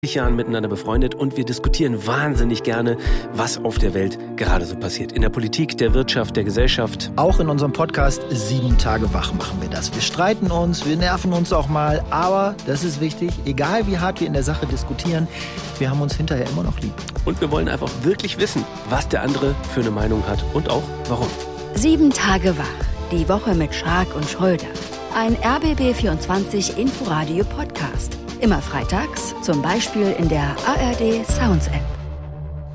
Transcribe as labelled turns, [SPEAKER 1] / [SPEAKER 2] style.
[SPEAKER 1] Jahren miteinander befreundet und wir diskutieren wahnsinnig gerne, was auf der Welt gerade so passiert. In der Politik, der Wirtschaft, der Gesellschaft.
[SPEAKER 2] Auch in unserem Podcast 7 Tage wach machen wir das. Wir streiten uns, wir nerven uns auch mal, aber das ist wichtig, egal wie hart wir in der Sache diskutieren, wir haben uns hinterher immer noch lieb.
[SPEAKER 1] Und wir wollen einfach wirklich wissen, was der andere für eine Meinung hat und auch warum.
[SPEAKER 3] 7 Tage wach, die Woche mit Schrag und Schröder. Ein RBB24 Inforadio Podcast. Immer freitags, zum Beispiel in der ARD Sounds App.